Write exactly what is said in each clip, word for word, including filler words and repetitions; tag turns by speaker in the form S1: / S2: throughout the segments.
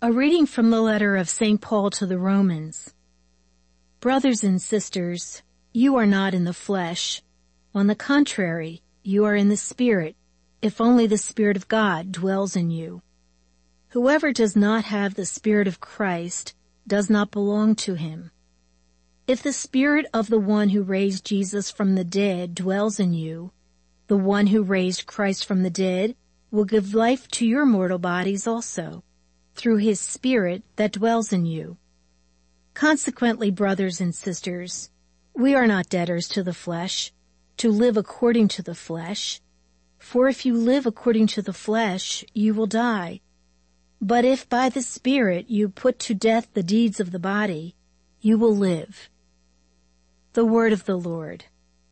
S1: A reading from the letter of Saint Paul to the Romans. Brothers and sisters, you are not in the flesh. On the contrary, you are in the Spirit, if only the Spirit of God dwells in you. Whoever does not have the Spirit of Christ does not belong to him. If the Spirit of the one who raised Jesus from the dead dwells in you, the one who raised Christ from the dead will give life to your mortal bodies also, through his Spirit that dwells in you. Consequently, brothers and sisters, we are not debtors to the flesh, to live according to the flesh. For if you live according to the flesh, you will die. But if by the Spirit you put to death the deeds of the body, you will live. The word of the Lord.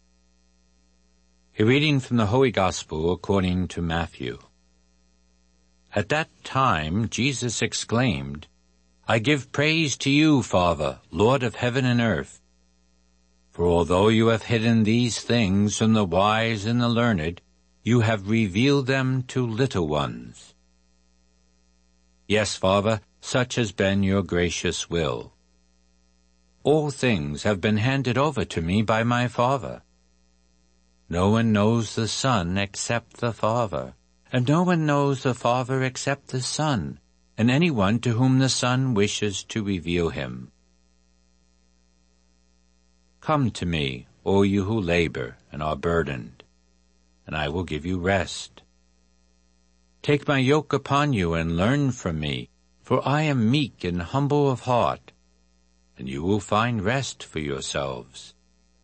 S2: A reading from the Holy Gospel according to Matthew. At that time Jesus exclaimed, I give praise to you, Father, Lord of heaven and earth. For although you have hidden these things from the wise and the learned, you have revealed them to little ones. Yes, Father, such has been your gracious will. All things have been handed over to me by my Father. No one knows the Son except the Father, and no one knows the Father except the Son, and anyone to whom the Son wishes to reveal him. Come to me, all you who labor and are burdened, and I will give you rest. Take my yoke upon you and learn from me, for I am meek and humble of heart, and you will find rest for yourselves.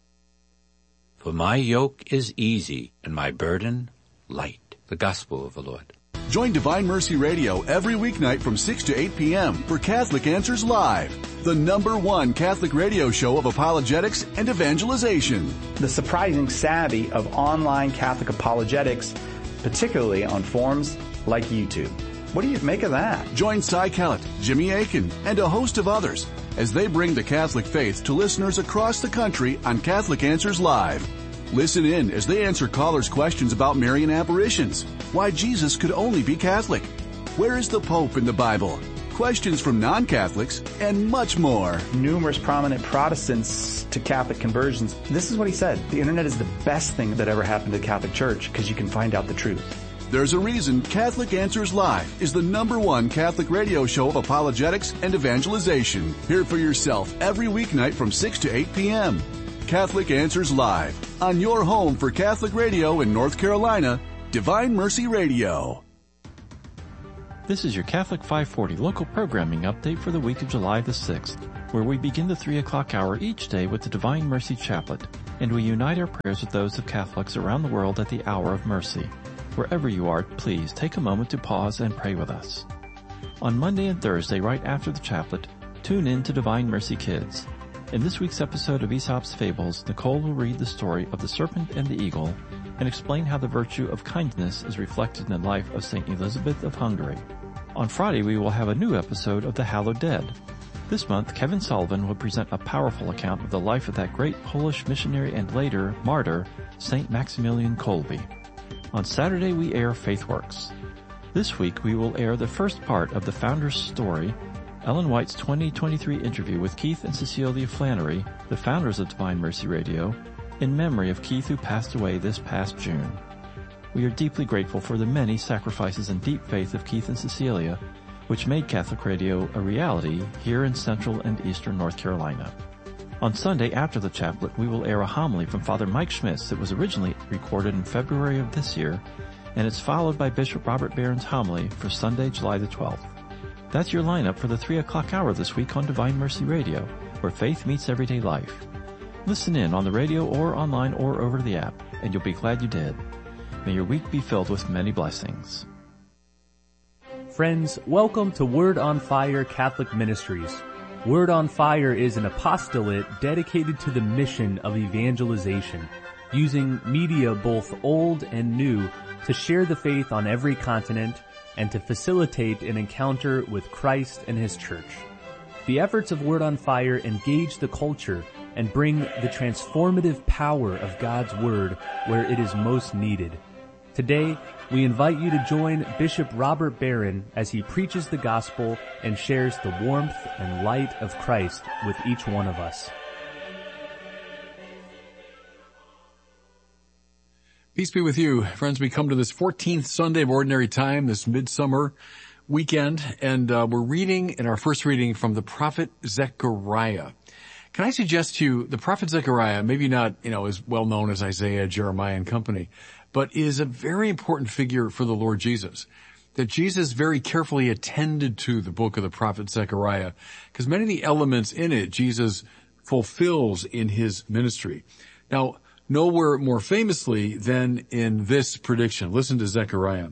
S2: For my yoke is easy and my burden light. The Gospel of the Lord.
S3: Join Divine Mercy Radio every weeknight from six to eight p.m. for Catholic Answers Live, the number one Catholic radio show of apologetics and evangelization.
S4: The surprising savvy of online Catholic apologetics, particularly on forums like YouTube. What do you make of that?
S3: Join Cy Kellett, Jimmy Akin, and a host of others as they bring the Catholic faith to listeners across the country on Catholic Answers Live. Listen in as they answer callers' questions about Marian apparitions, why Jesus could only be Catholic, where is the Pope in the Bible, questions from non-Catholics, and much more.
S4: Numerous prominent Protestants to Catholic conversions. This is what he said. The internet is the best thing that ever happened to the Catholic Church because you can find out the truth.
S3: There's a reason Catholic Answers Live is the number one Catholic radio show of apologetics and evangelization. Hear for yourself every weeknight from six to eight p.m. Catholic Answers Live, on your home for Catholic radio in North Carolina, Divine Mercy Radio.
S5: This is your Catholic five forty local programming update for the week of July the sixth, where we begin the three o'clock hour each day with the Divine Mercy Chaplet, and we unite our prayers with those of Catholics around the world at the hour of mercy. Wherever you are, please take a moment to pause and pray with us. On Monday and Thursday, right after the chaplet, tune in to Divine Mercy Kids. In this week's episode of Aesop's Fables, Nicole will read the story of the serpent and the eagle and explain how the virtue of kindness is reflected in the life of Saint Elizabeth of Hungary. On Friday, we will have a new episode of The Hallowed Dead. This month, Kevin Sullivan will present a powerful account of the life of that great Polish missionary and later martyr, Saint Maximilian Kolbe. On Saturday, we air FaithWorks. This week, we will air the first part of the founder's story, Ellen White's twenty twenty-three interview with Keith and Cecilia Flannery, the founders of Divine Mercy Radio, in memory of Keith, who passed away this past June. We are deeply grateful for the many sacrifices and deep faith of Keith and Cecilia, which made Catholic Radio a reality here in Central and Eastern North Carolina. On Sunday, after the chaplet, we will air a homily from Father Mike Schmitz that was originally recorded in February of this year, and it's followed by Bishop Robert Barron's homily for Sunday, July the twelfth. That's your lineup for the three o'clock hour this week on Divine Mercy Radio, where faith meets everyday life. Listen in on the radio or online or over the app, and you'll be glad you did. May your week be filled with many blessings.
S6: Friends, welcome to Word on Fire Catholic Ministries. Word on Fire is an apostolate dedicated to the mission of evangelization, using media both old and new to share the faith on every continent and to facilitate an encounter with Christ and His Church. The efforts of Word on Fire engage the culture and bring the transformative power of God's Word where it is most needed. Today, we invite you to join Bishop Robert Barron as he preaches the gospel and shares the warmth and light of Christ with each one of us.
S7: Peace be with you. Friends, we come to this fourteenth Sunday of Ordinary Time, this midsummer weekend, and uh, we're reading in our first reading from the prophet Zechariah. Can I suggest to you, the prophet Zechariah, maybe not, you know, as well known as Isaiah, Jeremiah, and company, but is a very important figure for the Lord Jesus. That Jesus very carefully attended to the book of the prophet Zechariah, because many of the elements in it Jesus fulfills in his ministry. Now, nowhere more famously than in this prediction. Listen to Zechariah.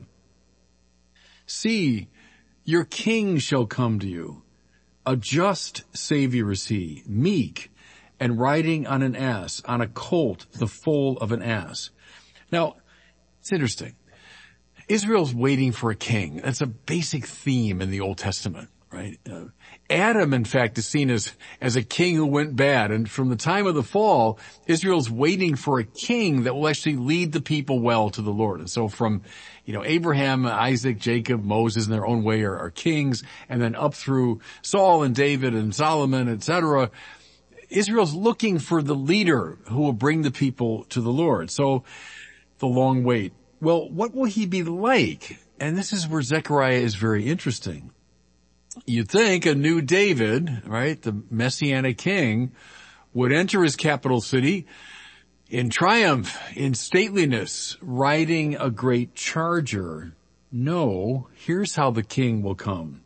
S7: See, your king shall come to you. A just Savior is he, meek, and riding on an ass, on a colt, the foal of an ass. Now, it's interesting. Israel's waiting for a king. That's a basic theme in the Old Testament, right? Uh, Adam, in fact, is seen as, as a king who went bad. And from the time of the fall, Israel's waiting for a king that will actually lead the people well to the Lord. And so from, you know, Abraham, Isaac, Jacob, Moses in their own way are, are kings. And then up through Saul and David and Solomon, et cetera, Israel's looking for the leader who will bring the people to the Lord. So the long wait. Well, what will he be like? And this is where Zechariah is very interesting. You'd think a new David, right, the Messianic king, would enter his capital city in triumph, in stateliness, riding a great charger. No, here's how the king will come.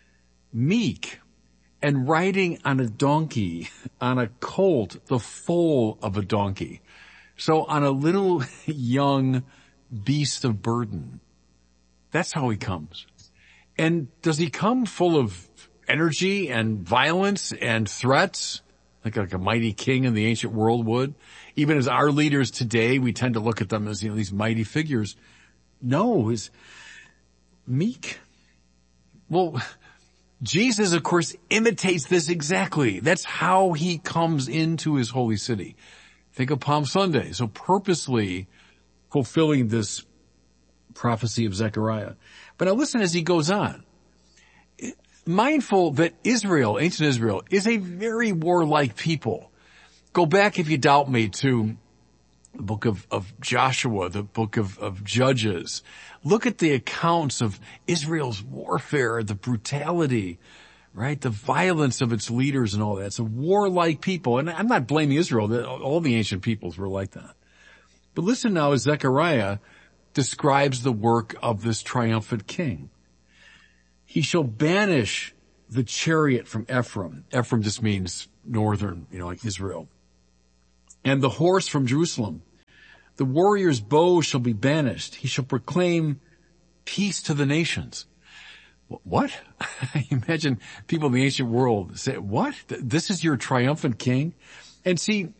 S7: Meek and riding on a donkey, on a colt, the foal of a donkey. So on a little young beast of burden. That's how he comes. And does he come full of energy and violence and threats, like, like a mighty king in the ancient world would? Even as our leaders today, we tend to look at them as, you know, these mighty figures. No, he's meek. Well, Jesus, of course, imitates this exactly. That's how he comes into his holy city. Think of Palm Sunday. So purposely fulfilling this prophecy of Zechariah. But now listen as he goes on. Mindful that Israel, ancient Israel, is a very warlike people. Go back, if you doubt me, to the book of, of Joshua, the book of, of Judges. Look at the accounts of Israel's warfare, the brutality, right? The violence of its leaders and all that. It's a warlike people. And I'm not blaming Israel. All the ancient peoples were like that. But listen now as Zechariah describes the work of this triumphant king. He shall banish the chariot from Ephraim. Ephraim just means northern, you know, like Israel. And the horse from Jerusalem. The warrior's bow shall be banished. He shall proclaim peace to the nations. What? Imagine people in the ancient world say, what? This is your triumphant king? And see,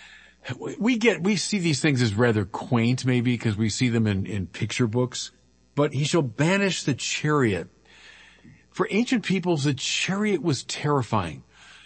S7: we get, we see these things as rather quaint maybe because we see them in, in picture books. But he shall banish the chariot. For ancient peoples, the chariot was terrifying.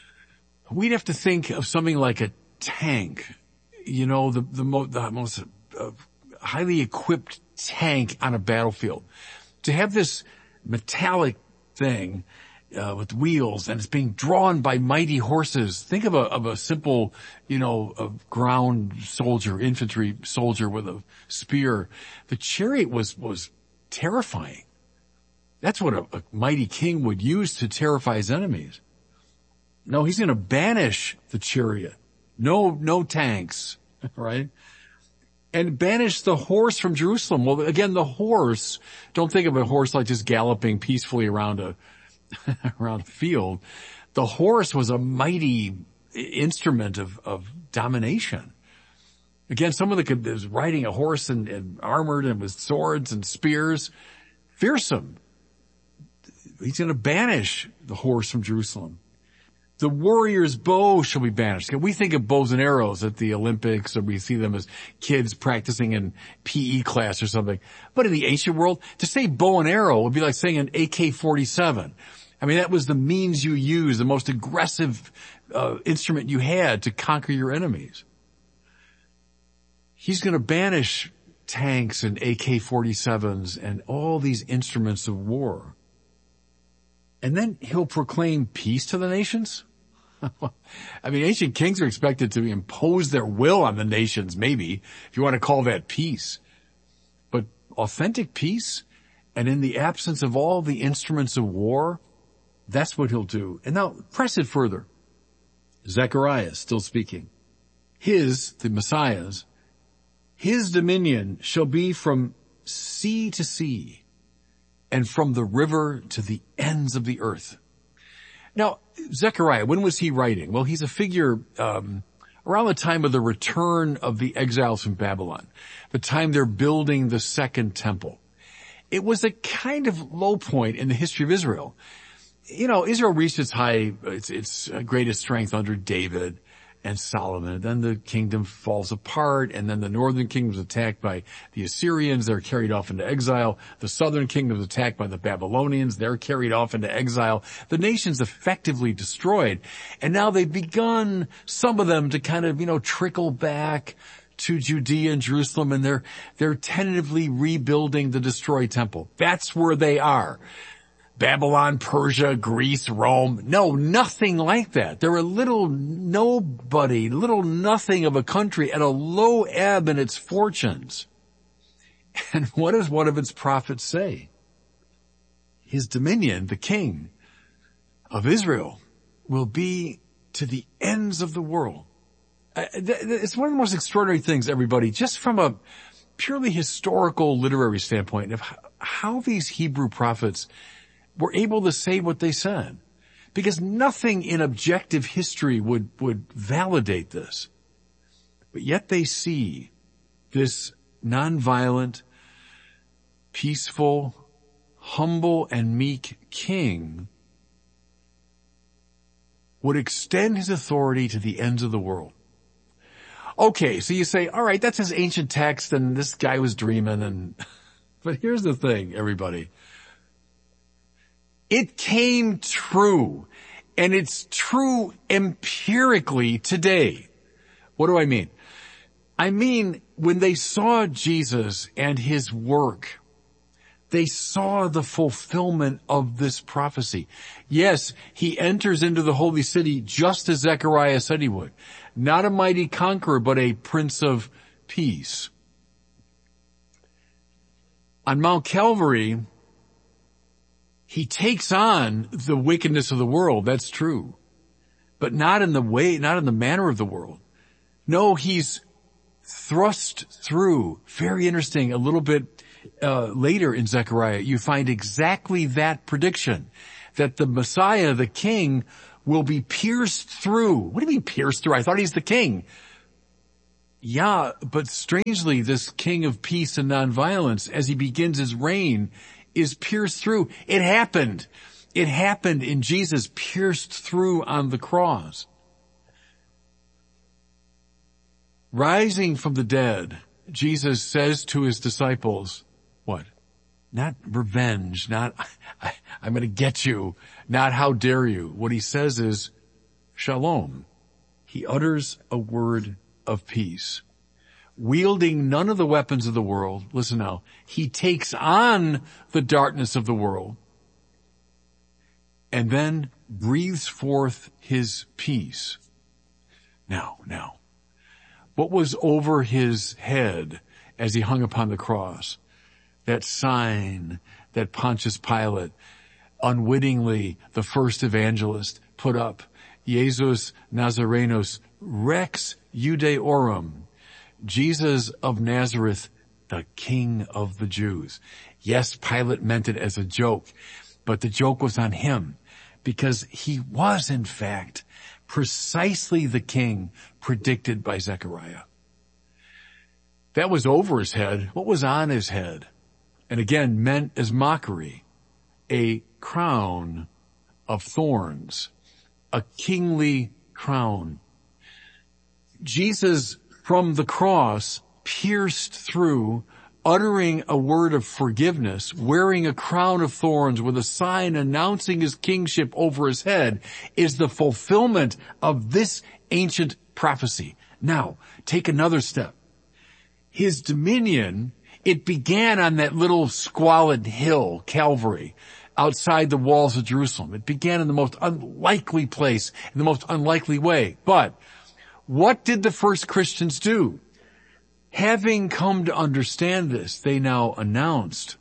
S7: We'd have to think of something like a tank, you know, the, the, mo- the most uh, highly equipped tank on a battlefield. To have this metallic thing uh, with wheels and it's being drawn by mighty horses. Think of a, of a simple, you know, a ground soldier, infantry soldier with a spear. The chariot was, was terrifying. That's what a, a mighty king would use to terrify his enemies. No, he's going to banish the chariot. No, no tanks, right? And banish the horse from Jerusalem. Well, again, the horse, don't think of a horse like just galloping peacefully around a, around the field. The horse was a mighty instrument of, of domination. Again, someone that could, was riding a horse and, and armored and with swords and spears, fearsome. He's going to banish the horse from Jerusalem. The warrior's bow shall be banished. We think of bows and arrows at the Olympics, or we see them as kids practicing in P E class or something. But in the ancient world, to say bow and arrow would be like saying an A K forty-seven. I mean, that was the means you used, the most aggressive uh, instrument you had to conquer your enemies. He's going to banish tanks and A K forty-sevens and all these instruments of war. And then he'll proclaim peace to the nations? I mean, ancient kings are expected to impose their will on the nations, maybe, if you want to call that peace. But authentic peace, and in the absence of all the instruments of war, that's what he'll do. And now, press it further. Zechariah, still speaking. His, the Messiah's, his dominion shall be from sea to sea, and from the river to the ends of the earth. Now, Zechariah, when was he writing? Well, he's a figure um, around the time of the return of the exiles from Babylon, the time they're building the second temple. It was a kind of low point in the history of Israel. You know, Israel reached its high, its, its greatest strength under David and Solomon. Then the kingdom falls apart, and then the northern kingdom is attacked by the Assyrians. They're carried off into exile. The southern kingdom is attacked by the Babylonians. They're carried off into exile. The nation's effectively destroyed. And now they've begun, some of them, to kind of, you know, trickle back to Judea and Jerusalem, and they're, they're tentatively rebuilding the destroyed temple. That's where they are. Babylon, Persia, Greece, Rome. No, nothing like that. They're a little nobody, little nothing of a country at a low ebb in its fortunes. And what does one of its prophets say? His dominion, the king of Israel, will be to the ends of the world. It's one of the most extraordinary things, everybody, just from a purely historical literary standpoint, of how these Hebrew prophets were able to say what they said, because nothing in objective history would, would validate this. But yet they see this nonviolent, peaceful, humble, and meek king would extend his authority to the ends of the world. Okay, so you say, all right, that's his ancient text, and this guy was dreaming, and, but here's the thing, everybody. It came true, and it's true empirically today. What do I mean? I mean, when they saw Jesus and his work, they saw the fulfillment of this prophecy. Yes, he enters into the holy city just as Zechariah said he would. Not a mighty conqueror, but a prince of peace. On Mount Calvary, he takes on the wickedness of the world, that's true. But not in the way, not in the manner of the world. No, he's thrust through. Very interesting. A little bit uh, later in Zechariah, you find exactly that prediction. That the Messiah, the king, will be pierced through. What do you mean pierced through? I thought he's the king. Yeah, but strangely, this king of peace and nonviolence, as he begins his reign, is pierced through. It happened. It happened in Jesus, pierced through on the cross. Rising from the dead, Jesus says to his disciples, what? Not revenge, not I, I'm going to get you, not how dare you. What he says is shalom. He utters a word of peace. Wielding none of the weapons of the world, listen now, he takes on the darkness of the world and then breathes forth his peace. Now, now, what was over his head as he hung upon the cross? That sign that Pontius Pilate, unwittingly the first evangelist, put up, Jesus Nazarenus Rex Judaeorum, Jesus of Nazareth, the King of the Jews. Yes, Pilate meant it as a joke, but the joke was on him, because he was, in fact, precisely the king predicted by Zechariah. That was over his head. What was on his head? And again, meant as mockery, a crown of thorns, a kingly crown. Jesus, from the cross, pierced through, uttering a word of forgiveness, wearing a crown of thorns with a sign announcing his kingship over his head, is the fulfillment of this ancient prophecy. Now, take another step. His dominion It began on that little squalid hill, Calvary, outside the walls of Jerusalem. It began in the most unlikely place, in the most unlikely way. But what did the first Christians do? Having come to understand this, they now announced,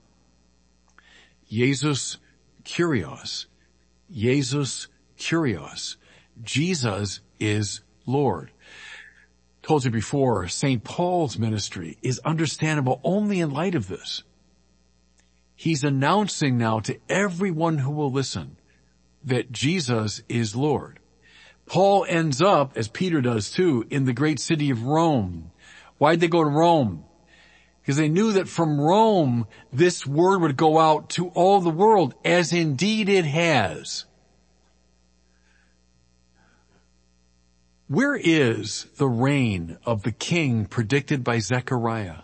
S7: Jesus Kyrios. Jesus Kyrios. Jesus is Lord. Told you before, Saint Paul's ministry is understandable only in light of this. He's announcing now to everyone who will listen that Jesus is Lord. Paul ends up, as Peter does too, in the great city of Rome. Why'd they go to Rome? Because they knew that from Rome, this word would go out to all the world, as indeed it has. Where is the reign of the king predicted by Zechariah?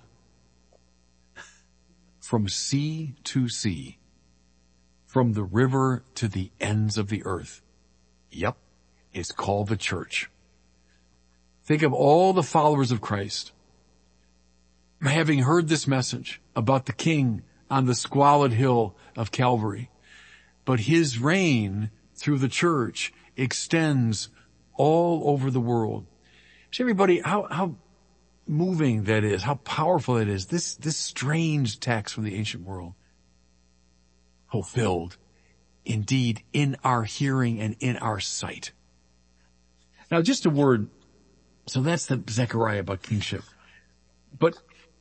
S7: From sea to sea, from the river to the ends of the earth. Yep, it's called the church. Think of all the followers of Christ having heard this message about the king on the squalid hill of Calvary. But his reign through the church extends all over the world. See, everybody, how, how moving that is, how powerful it is. This, this strange text from the ancient world. Fulfilled, indeed, in our hearing and in our sight. Now, just a word. So that's the Zechariah about kingship. But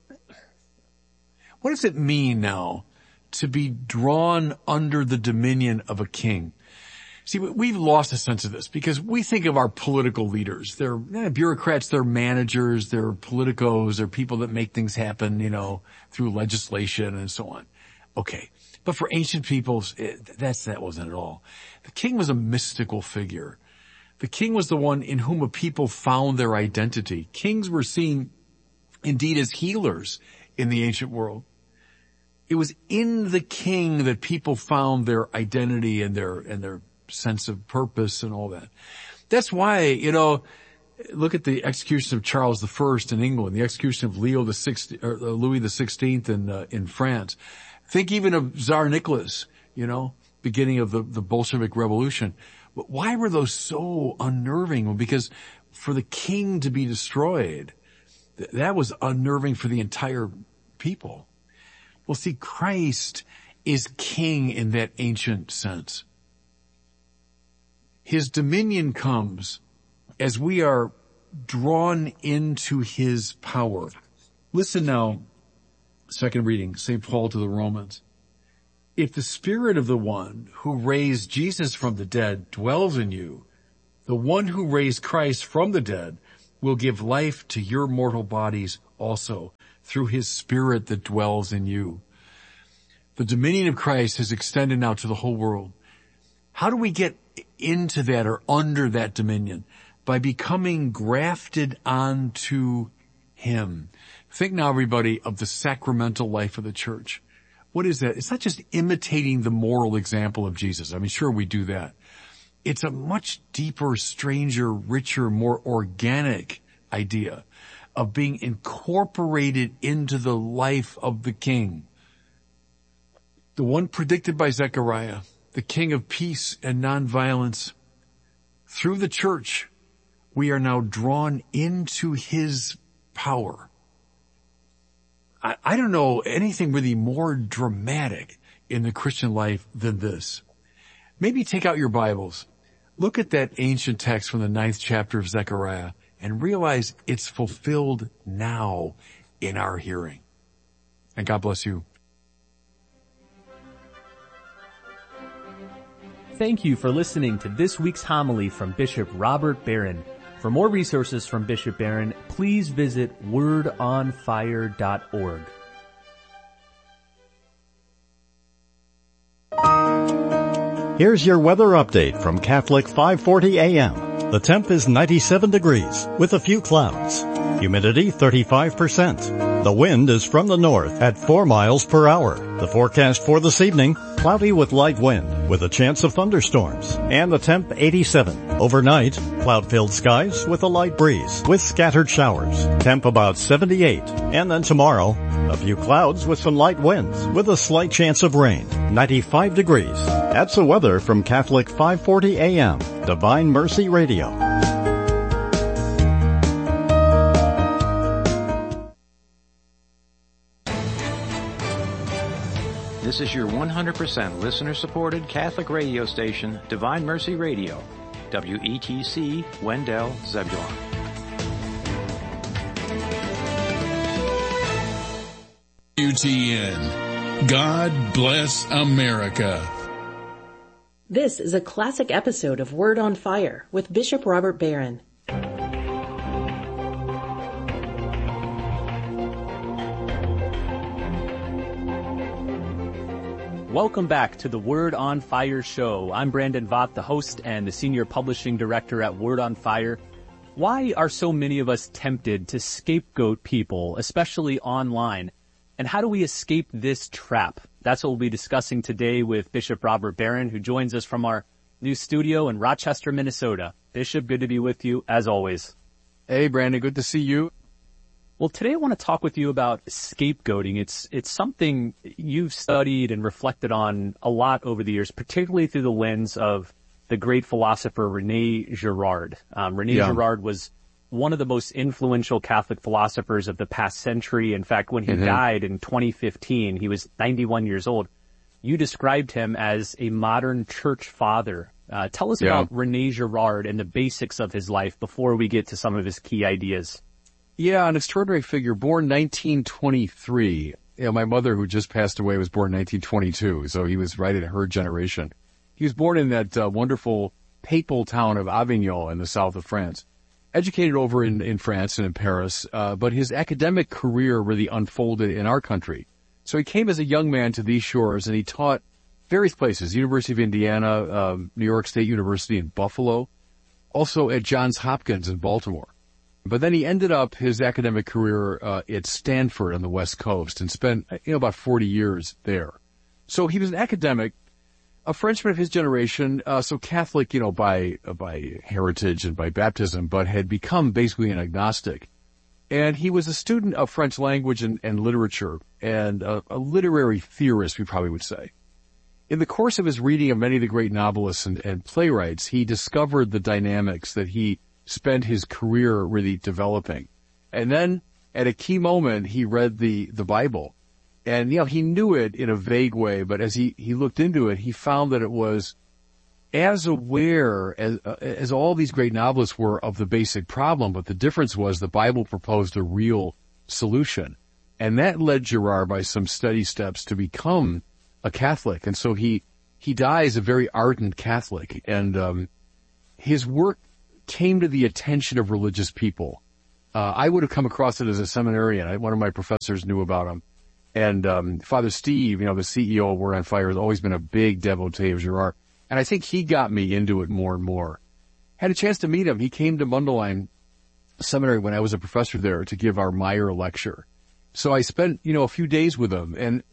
S7: what does it mean now to be drawn under the dominion of a king? See, we've lost a sense of this because we think of our political leaders. They're eh, bureaucrats, they're managers, they're politicos, they're people that make things happen, you know, through legislation and so on. Okay. But for ancient peoples, it, that's, that wasn't at all. The king was a mystical figure. The king was the one in whom a people found their identity. Kings were seen indeed as healers in the ancient world. It was in the king that people found their identity and their, and their sense of purpose and all that. That's why, you know, look at the execution of Charles the First in England, the execution of Leo the Sixteenth, or Louis the Sixteenth in, uh, in France. Think even of Tsar Nicholas, you know, beginning of the, the Bolshevik Revolution. But why were those so unnerving? Well, because for the king to be destroyed, th- that was unnerving for the entire people. Well, see, Christ is king in that ancient sense. His dominion comes as we are drawn into his power. Listen now, second reading, Saint Paul to the Romans. If the spirit of the one who raised Jesus from the dead dwells in you, the one who raised Christ from the dead will give life to your mortal bodies also through his spirit that dwells in you. The dominion of Christ has extended now to the whole world. How do we get into that or under that dominion? By becoming grafted onto him. Think now, everybody, of the sacramental life of the church. What is that? It's not just imitating the moral example of Jesus. I mean, sure, we do that. It's a much deeper, stranger, richer, more organic idea of being incorporated into the life of the king. The one predicted by Zechariah, the king of peace and nonviolence. Through the church, we are now drawn into his power. I, I don't know anything really more dramatic in the Christian life than this. Maybe take out your Bibles. Look at that ancient text from the ninth chapter of Zechariah and realize it's fulfilled now in our hearing. And God bless you.
S6: Thank you for listening to this week's homily from Bishop Robert Barron. For more resources from Bishop Barron, please visit word on fire dot org.
S8: Here's your weather update from Catholic five forty A M. The temp is ninety-seven degrees with a few clouds. Humidity thirty-five percent. The wind is from the north at four miles per hour. The forecast for this evening, cloudy with light wind with a chance of thunderstorms and the temp eighty-seven. Overnight, cloud-filled skies with a light breeze with scattered showers. Temp about seventy-eight. And then tomorrow, a few clouds with some light winds with a slight chance of rain. ninety-five degrees. That's the weather from Catholic five forty A M, Divine Mercy Radio.
S9: This is your one hundred percent listener-supported Catholic radio station, Divine Mercy Radio, W E T C, Wendell, Zebulon.
S10: W T N. God bless America.
S11: This is a classic episode of Word on Fire with Bishop Robert Barron.
S6: Welcome back to the Word on Fire show. I'm Brandon Vaught, the host and the senior publishing director at Word on Fire. Why are so many of us tempted to scapegoat people, especially online? And how do we escape this trap? That's what we'll be discussing today with Bishop Robert Barron, who joins us from our new studio in Rochester, Minnesota. Bishop, good to be with you, as always.
S7: Hey, Brandon, good to see you.
S6: Well, today I want to talk with you about scapegoating. It's it's something you've studied and reflected on a lot over the years, particularly through the lens of the great philosopher René Girard. Um, René yeah. Girard was one of the most influential Catholic philosophers of the past century. In fact, when he mm-hmm. died in twenty fifteen, he was ninety-one years old. You described him as a modern church father. Uh, tell us yeah. about René Girard and the basics of his life before we get to some of his key ideas.
S7: Yeah, an extraordinary figure, born nineteen twenty-three. You know, my mother, who just passed away, was born nineteen twenty-two, so he was right in her generation. He was born in that uh, wonderful papal town of Avignon in the south of France. Educated over in, in France and in Paris, uh, but his academic career really unfolded in our country. So he came as a young man to these shores, and he taught various places, University of Indiana, um, New York State University in Buffalo, also at Johns Hopkins in Baltimore. But then he ended up his academic career uh, at Stanford on the West Coast and spent, you know, about forty years there. So he was an academic, a Frenchman of his generation, uh, so Catholic, you know, by uh, by heritage and by baptism, but had become basically an agnostic. And he was a student of French language and, and literature and a, a literary theorist, we probably would say. In the course of his reading of many of the great novelists and, and playwrights, he discovered the dynamics that he spent his career really developing. And then at a key moment, he read the, the Bible. And, you know, he knew it in a vague way, but as he, he looked into it, he found that it was as aware as, uh, as all these great novelists were of the basic problem, but the difference was the Bible proposed a real solution. And that led Girard by some steady steps to become a Catholic. And so he, he dies a very ardent Catholic. And, um, his work came to the attention of religious people. Uh, I would have come across it as a seminarian. I, one of my professors knew about him. And, um, Father Steve, you know, the C E O of Word on Fire, has always been a big devotee of Girard. And I think he got me into it more and more. Had a chance to meet him. He came to Mundelein Seminary when I was a professor there to give our Meyer lecture. So I spent, you know, a few days with him, and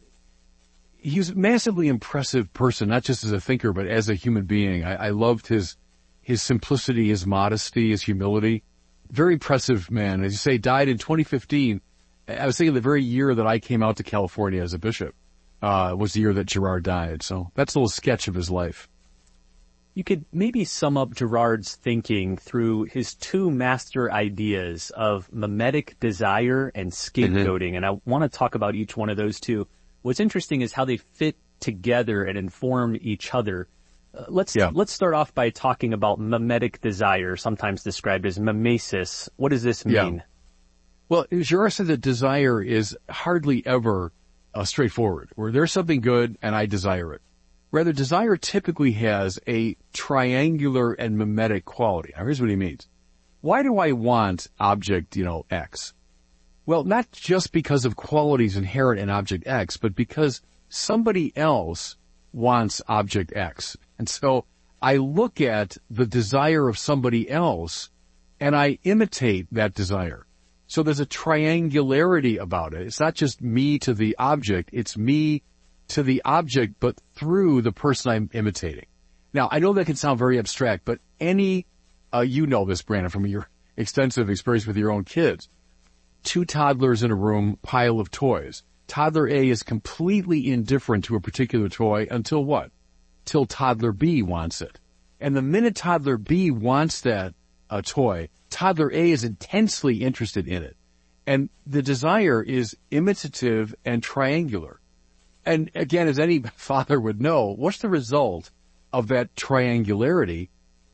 S7: he was a massively impressive person, not just as a thinker, but as a human being. I, I loved his, his simplicity, his modesty, his humility. Very impressive man. As you say, died in twenty fifteen. I was thinking the very year that I came out to California as a bishop, uh, was the year that Girard died. So that's a little sketch of his life.
S6: You could maybe sum up Girard's thinking through his two master ideas of mimetic desire and scapegoating. Mm-hmm. And I want to talk about each one of those two. What's interesting is how they fit together and inform each other. Uh, let's, yeah. let's start off by talking about mimetic desire, sometimes described as mimesis. What does this mean?
S7: Yeah. Well, Girard said that desire is hardly ever uh, straightforward, where there's something good and I desire it. Rather, desire typically has a triangular and mimetic quality. Now, here's what he means. Why do I want object, you know, X? Well, not just because of qualities inherent in object X, but because somebody else wants object X. And so I look at the desire of somebody else and I imitate that desire. So there's a triangularity about it. It's not just me to the object. It's me to the object, but through the person I'm imitating. Now, I know that can sound very abstract, but any, uh, you know this, Brandon, from your extensive experience with your own kids. Two toddlers in a room, pile of toys. Toddler A is completely indifferent to a particular toy until what? Till toddler B wants it. And the minute toddler B wants that uh, toy, toddler A is intensely interested in it. And the desire is imitative and triangular. And again, as any father would know, what's the result of that triangularity?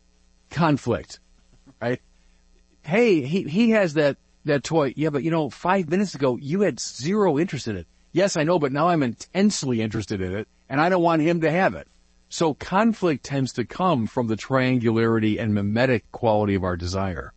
S7: Conflict, right? Hey, he, he has that, that toy. Yeah, but you know, five minutes ago, you had zero interest in it. Yes, I know, but now I'm intensely interested in it, and I don't want him to have it. So conflict tends to come from the triangularity and mimetic quality of our desire.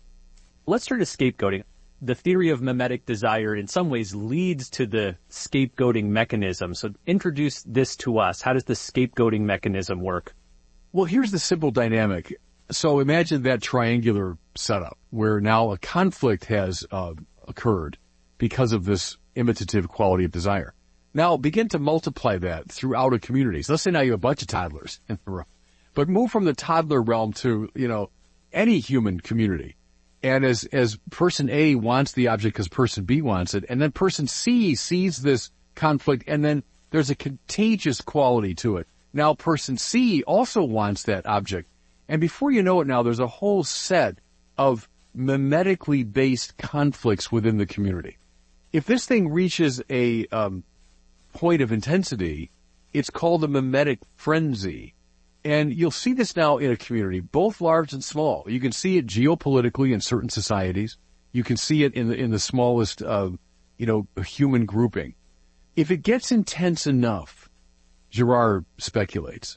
S12: Let's turn to scapegoating. The theory of mimetic desire in some ways leads to the scapegoating mechanism. So introduce this to us. How does the scapegoating mechanism work?
S7: Well, here's the simple dynamic. So imagine that triangular setup where now a conflict has uh, occurred because of this imitative quality of desire. Now begin to multiply that throughout a community. So let's say now you have a bunch of toddlers in the room, but move from the toddler realm to, you know, any human community. And as, as person A wants the object because person B wants it, and then person C sees this conflict, and then there's a contagious quality to it. Now person C also wants that object. And before you know it now, there's a whole set of mimetically based conflicts within the community. If this thing reaches a um, point of intensity, it's called a mimetic frenzy. And you'll see this now in a community, both large and small. You can see it geopolitically in certain societies. You can see it in the, in the smallest, uh, you know, human grouping. If it gets intense enough, Girard speculates,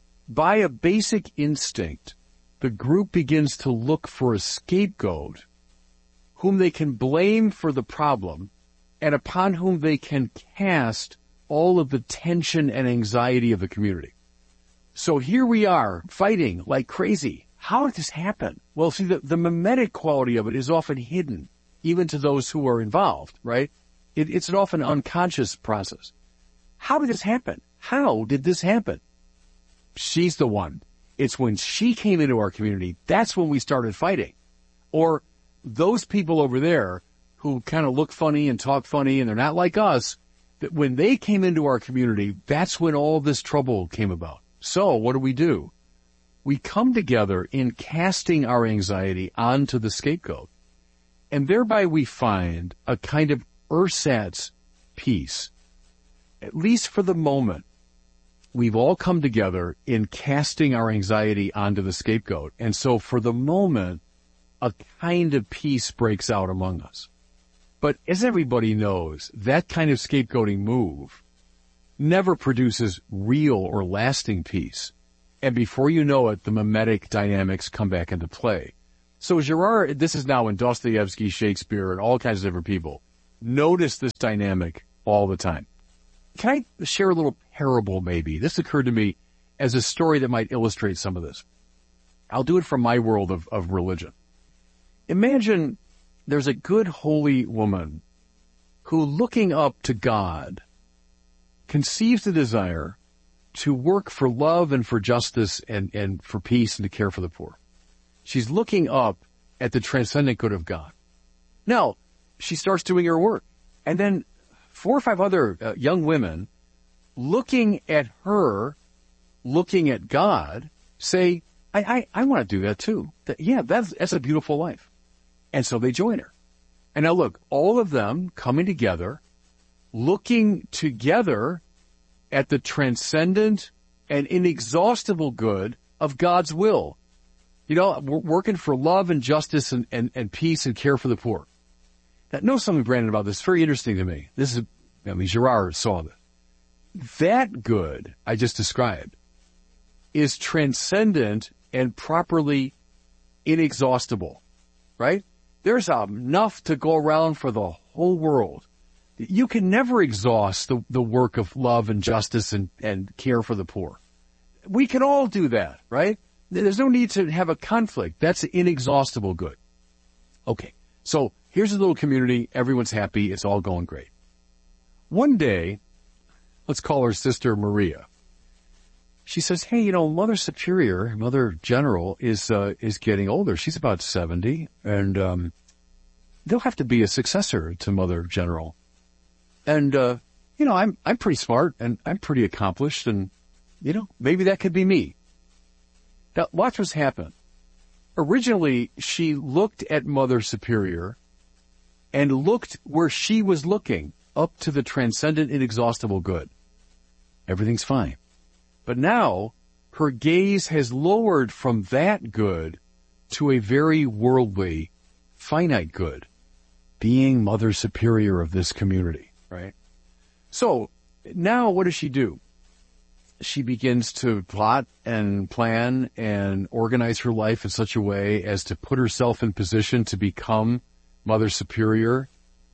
S7: by a basic instinct, the group begins to look for a scapegoat whom they can blame for the problem and upon whom they can cast all of the tension and anxiety of the community. So here we are, fighting like crazy. How did this happen? Well, see, the, the mimetic quality of it is often hidden, even to those who are involved, right? It, it's an often unconscious process. How did this happen? How did this happen? She's the one. It's when she came into our community, that's when we started fighting. Or those people over there who kind of look funny and talk funny and they're not like us, that when they came into our community, that's when all this trouble came about. So what do we do? We come together in casting our anxiety onto the scapegoat. And thereby we find a kind of ersatz peace. At least for the moment, we've all come together in casting our anxiety onto the scapegoat. And so for the moment, a kind of peace breaks out among us. But as everybody knows, that kind of scapegoating move never produces real or lasting peace. And before you know it, the mimetic dynamics come back into play. So Girard, this is now in Dostoevsky, Shakespeare, and all kinds of different people, notice this dynamic all the time. Can I share a little parable maybe? This occurred to me as a story that might illustrate some of this. I'll do it from my world of, of religion. Imagine there's a good holy woman who, looking up to God, conceives the desire to work for love and for justice and, and for peace and to care for the poor. She's looking up at the transcendent good of God. Now, she starts doing her work. And then four or five other uh, young women looking at her, looking at God, say, I, I, I want to do that too. That, yeah, that's, that's a beautiful life. And so they join her. And now look, all of them coming together, looking together at the transcendent and inexhaustible good of God's will. You know, we're working for love and justice and, and, and peace and care for the poor. Now, know something, Brandon, about this. It's very interesting to me. This is, I mean, Girard saw this. That good I just described is transcendent and properly inexhaustible, right? There's enough to go around for the whole world. You can never exhaust the, the work of love and justice and, and care for the poor. We can all do that, right? There's no need to have a conflict. That's inexhaustible good. Okay. So here's a little community. Everyone's happy. It's all going great. One day, let's call her Sister Maria. She says, hey, you know, Mother Superior, Mother General is, uh, is getting older. She's about seventy, and, um, there'll have to be a successor to Mother General. And, uh, you know, I'm, I'm pretty smart and I'm pretty accomplished, and, you know, maybe that could be me. Now, watch what's happened. Originally, she looked at Mother Superior and looked where she was looking, up to the transcendent, inexhaustible good. Everything's fine. But now, her gaze has lowered from that good to a very worldly, finite good, being Mother Superior of this community, right? So, now what does she do? She begins to plot and plan and organize her life in such a way as to put herself in position to become Mother Superior.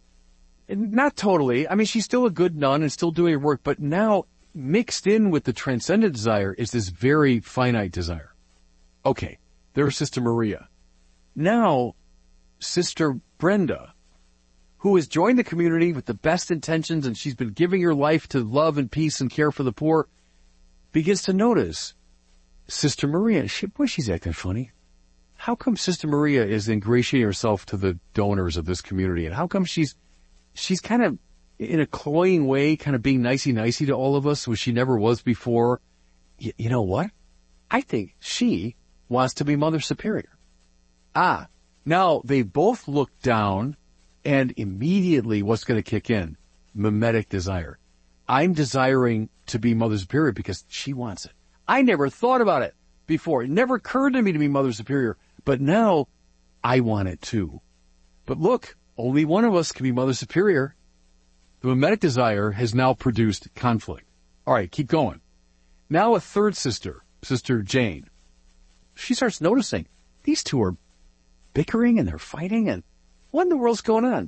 S7: And not totally. I mean, she's still a good nun and still doing her work, but now mixed in with the transcendent desire is this very finite desire. Okay, there's Sister Maria. Now, Sister Brenda, who has joined the community with the best intentions, and she's been giving her life to love and peace and care for the poor, begins to notice Sister Maria. She, boy, she's acting funny. How come Sister Maria is ingratiating herself to the donors of this community? And how come she's, she's kind of, in a cloying way, kind of being nicey-nicey to all of us, which she never was before? Y- you know what? I think she wants to be Mother Superior. Ah, now they both look down, and immediately what's going to kick in? Mimetic desire. I'm desiring to be Mother Superior because she wants it. I never thought about it before. It never occurred to me to be Mother Superior, but now I want it too. But look, only one of us can be Mother Superior. The mimetic desire has now produced conflict. All right, keep going. Now a third sister, Sister Jane. She starts noticing these two are bickering and they're fighting, and what in the world's going on?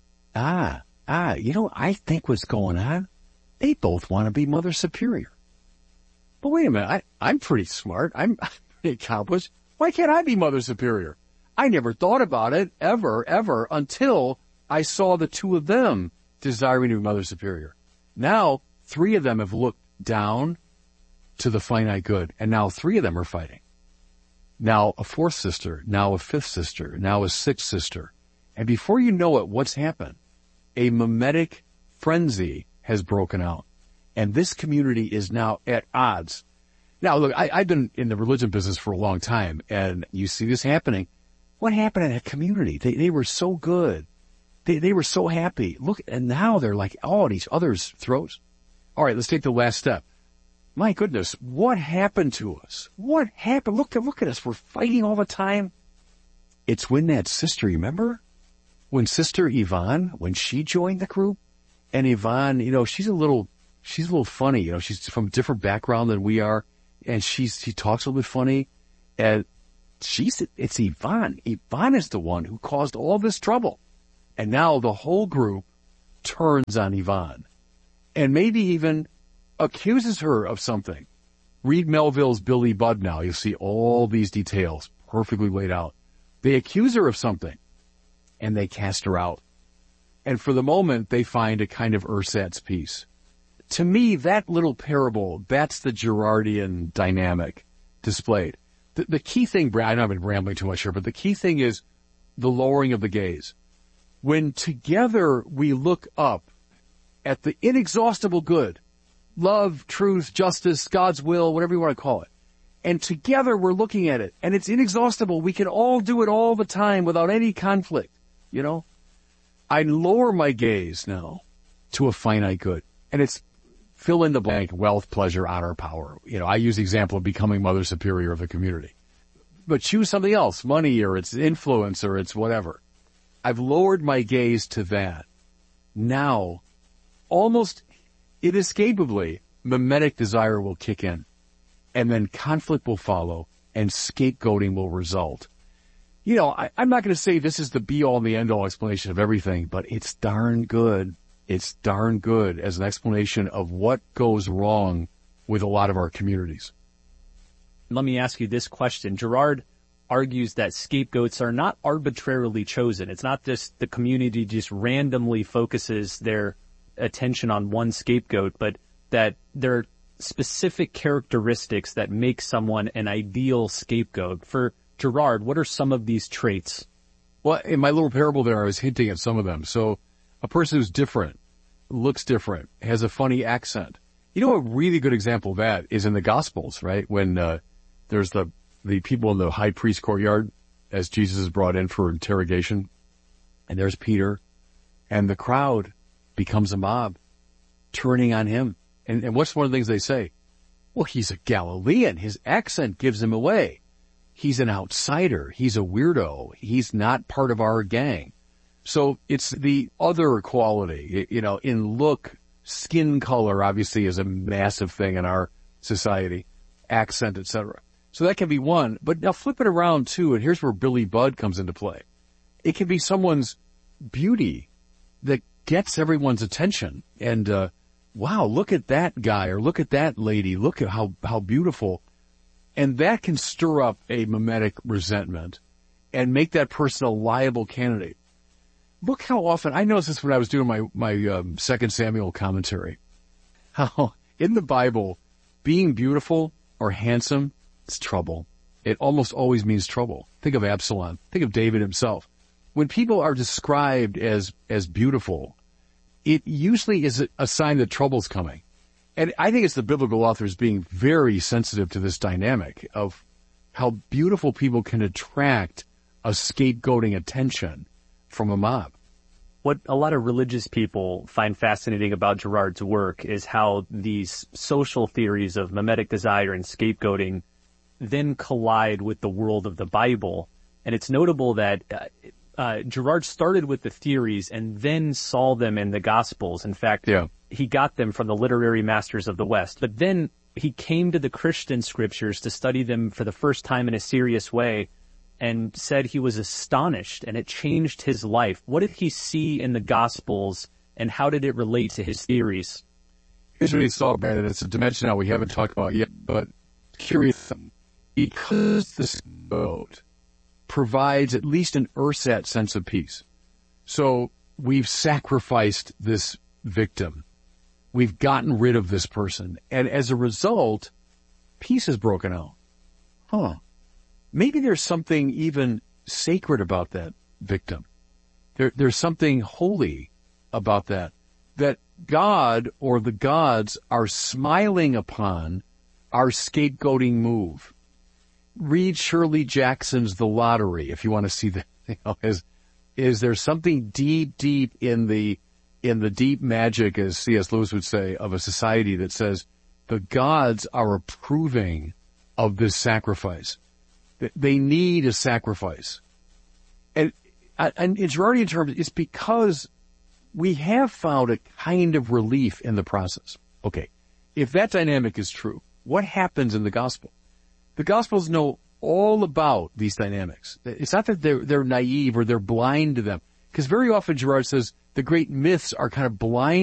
S7: Ah, ah, you know, I think what's going on, they both want to be Mother Superior. But wait a minute, I, I'm pretty smart. I'm, I'm pretty accomplished. Why can't I be Mother Superior? I never thought about it ever, ever until I saw the two of them desiring to be Mother Superior. Now, three of them have looked down to the finite good, and now three of them are fighting. Now a fourth sister, now a fifth sister, now a sixth sister. And before you know it, what's happened? A mimetic frenzy has broken out. And this community is now at odds. Now, look, I, I've been in the religion business for a long time, and you see this happening. What happened in that community? They, they were so good. They, they were so happy. Look, and now they're like all at each other's throats. All right, let's take the last step. My goodness, what happened to us? What happened? Look, look at us. We're fighting all the time. It's when that sister, remember? When Sister Yvonne, when she joined the group, and Yvonne, you know, she's a little, she's a little funny. You know, she's from a different background than we are, and she's, she talks a little bit funny, and she's, it's Yvonne. Yvonne is the one who caused all this trouble. And now the whole group turns on Yvonne, and maybe even accuses her of something. Read Melville's Billy Budd now. You'll see all these details perfectly laid out. They accuse her of something, and they cast her out. And for the moment, they find a kind of ersatz peace. To me, that little parable, that's the Girardian dynamic displayed. The, the key thing, Brad, I know I've been rambling too much here, but the key thing is the lowering of the gaze. When together we look up at the inexhaustible good, love, truth, justice, God's will, whatever you want to call it, and together we're looking at it, and it's inexhaustible. We can all do it all the time without any conflict, you know? I lower my gaze now to a finite good, and it's fill in the blank, wealth, pleasure, honor, power. You know, I use the example of becoming Mother Superior of the community. But choose something else, money or it's influence or it's whatever. I've lowered my gaze to that. Now, almost inescapably, mimetic desire will kick in, and then conflict will follow, and scapegoating will result. You know, I, I'm not going to say this is the be-all and the end-all explanation of everything, but it's darn good. It's darn good as an explanation of what goes wrong with a lot of our communities.
S12: Let me ask you this question. Gerard, argues that scapegoats are not arbitrarily chosen. It's not just the community just randomly focuses their attention on one scapegoat, but that there are specific characteristics that make someone an ideal scapegoat. For Gerard, what are some of these traits?
S7: Well, in my little parable there, I was hinting at some of them. So a person who's different, looks different, has a funny accent. You know, a really good example of that is in the Gospels, right? When uh, there's the the people in the high priest courtyard as Jesus is brought in for interrogation, and there's Peter, and the crowd becomes a mob, turning on him. And, and what's one of the things they say? Well, he's a Galilean. His accent gives him away. He's an outsider. He's a weirdo. He's not part of our gang. So it's the other quality, you know, in look, skin color obviously is a massive thing in our society, accent, et cetera. So that can be one, but now flip it around too, and here's where Billy Budd comes into play. It can be someone's beauty that gets everyone's attention, and uh, wow, look at that guy, or look at that lady, look at how, how beautiful. And that can stir up a mimetic resentment and make that person a liable candidate. Look how often, I noticed this when I was doing my, my um, Second Samuel commentary, how in the Bible, being beautiful or handsome, it's trouble. It almost always means trouble. Think of Absalom. Think of David himself. When people are described as, as beautiful, it usually is a, a sign that trouble's coming. And I think it's the biblical authors being very sensitive to this dynamic of how beautiful people can attract a scapegoating attention from a mob.
S12: What a lot of religious people find fascinating about Gerard's work is how these social theories of mimetic desire and scapegoating then collide with the world of the Bible. And it's notable that uh, uh, Gerard started with the theories and then saw them in the Gospels. In fact,
S7: yeah.
S12: he got them from the literary masters of the West. But then he came to the Christian scriptures to study them for the first time in a serious way and said he was astonished and it changed his life. What did he see in the Gospels and how did it relate to his theories?
S7: Here's what he saw, Brandon. It's a dimension now we haven't talked about yet, but curious. Because the scapegoat provides at least an ersatz sense of peace. So we've sacrificed this victim. We've gotten rid of this person. And as a result, peace is broken out. Huh. Maybe there's something even sacred about that victim. There, there's something holy about that. That God or the gods are smiling upon our scapegoating move. Read Shirley Jackson's The Lottery if you want to see that. You know, is, is there something deep, deep in the, in the deep magic, as C S Lewis would say, of a society that says the gods are approving of this sacrifice. They need a sacrifice. And, and in Gerardian terms, it's because we have found a kind of relief in the process. Okay. If that dynamic is true, what happens in the gospel? The Gospels know all about these dynamics. It's not that they're, they're naive or they're blind to them. Because very often Gerard says the great myths are kind of blind